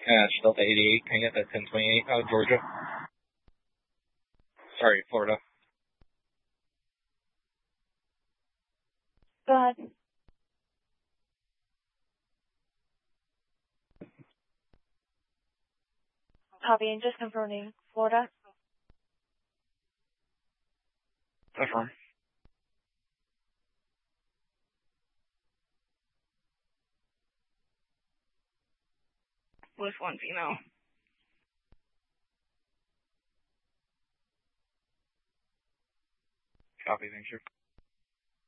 Delta 88, can I get that 1028 out of Georgia? Sorry, Florida. Go ahead. Copy, and just confirming. Florida? Affirm. With one female. Copy, thank you.